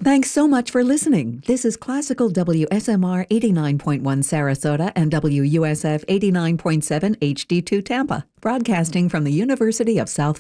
Thanks so much for listening. This is Classical WSMR 89.1 Sarasota and WUSF 89.7 HD2 Tampa, broadcasting from the University of South